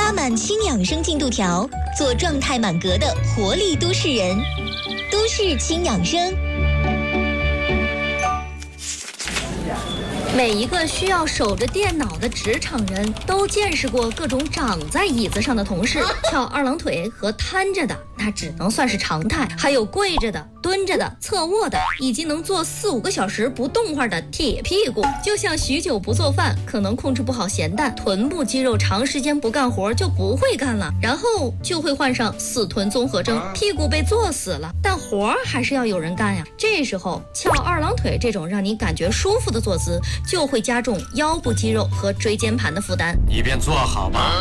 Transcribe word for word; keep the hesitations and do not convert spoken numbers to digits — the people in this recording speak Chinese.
拉满轻养生进度条，做状态满格的活力都市人。都市轻养生。 每一个需要守着电脑的职场人都见识过各种长在椅子上的同事，翘二郎腿和瘫着的那只能算是常态，还有跪着的、蹲着的、侧卧的，以及能坐四五个小时不动话的铁屁股。就像许久不做饭，可能控制不好咸淡，臀部肌肉长时间不干活就不会干了，然后就会患上死臀综合征，屁股被坐死了，但活还是要有人干呀。这时候翘二郎腿这种让你感觉舒服的坐姿，就会加重腰部肌肉和椎间盘的负担。 一边坐好吧。